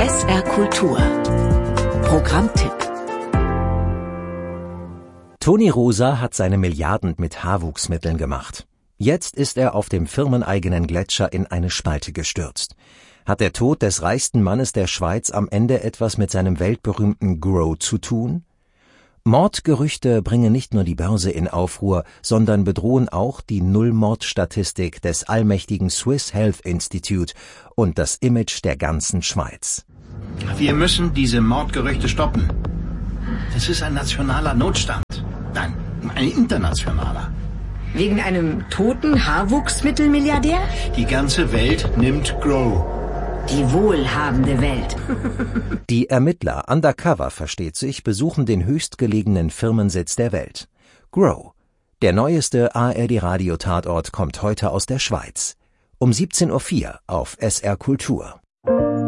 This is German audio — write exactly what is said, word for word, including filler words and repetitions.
S R Kultur Programmtipp. Toni Rosa hat seine Milliarden mit Haarwuchsmitteln gemacht. Jetzt ist er auf dem firmeneigenen Gletscher in eine Spalte gestürzt. Hat der Tod des reichsten Mannes der Schweiz am Ende etwas mit seinem weltberühmten Grow zu tun? Mordgerüchte bringen nicht nur die Börse in Aufruhr, sondern bedrohen auch die Null-Mord-Statistik des allmächtigen Swiss Health Institute und das Image der ganzen Schweiz. Wir müssen diese Mordgerüchte stoppen. Das ist ein nationaler Notstand. Nein, ein internationaler. Wegen einem toten Haarwuchsmittelmilliardär? Die ganze Welt nimmt Grow. Die wohlhabende Welt. Die Ermittler, undercover versteht sich, besuchen den höchstgelegenen Firmensitz der Welt. Grow. Der neueste A R D-Radio-Tatort kommt heute aus der Schweiz. Um siebzehn Uhr vier auf S R Kultur.